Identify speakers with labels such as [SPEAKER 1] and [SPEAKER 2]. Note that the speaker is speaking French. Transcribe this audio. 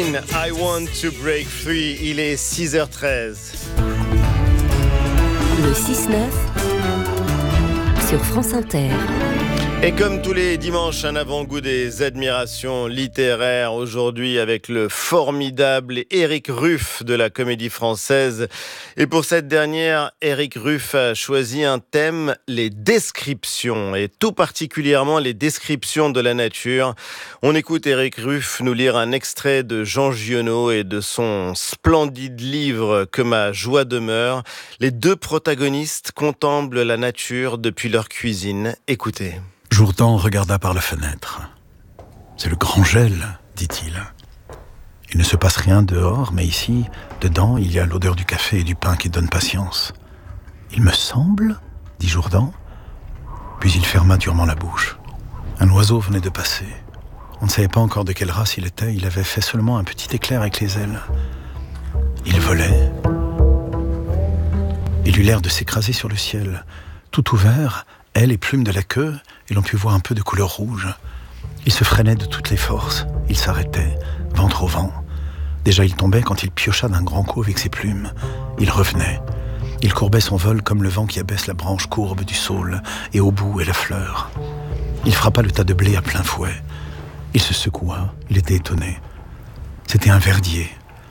[SPEAKER 1] Queen, I Want to Break Free. Il est 6h13.
[SPEAKER 2] Le 6-9 sur France Inter.
[SPEAKER 1] Et comme tous les dimanches, un avant-goût des admirations littéraires. Aujourd'hui avec le formidable Éric Ruff de la Comédie Française. Et pour cette dernière, Éric Ruff a choisi un thème, les descriptions. Et tout particulièrement les descriptions de la nature. On écoute Éric Ruff nous lire un extrait de Jean Giono et de son splendide livre « Que ma joie demeure ». Les deux protagonistes contemplent la nature depuis leur cuisine. Écoutez.
[SPEAKER 3] Jourdan regarda par la fenêtre. « C'est le grand gel, dit-il. Il ne se passe rien dehors, mais ici, dedans, il y a l'odeur du café et du pain qui donne patience. Il me semble, dit Jourdan. Puis il ferma durement la bouche. Un oiseau venait de passer. On ne savait pas encore de quelle race il était. Il avait fait seulement un petit éclair avec les ailes. Il volait. Il eut l'air de s'écraser sur le ciel. Tout ouvert, ailes et plumes de la queue, et l'on put voir un peu de couleur rouge. Il se freinait de toutes les forces. Il s'arrêtait, ventre au vent. Déjà il tombait quand il piocha d'un grand coup avec ses plumes. Il revenait. Il courbait son vol comme le vent qui abaisse la branche courbe du saule, et au bout est la fleur. Il frappa le tas de blé à plein fouet. Il se secoua, il était étonné. C'était un verdier.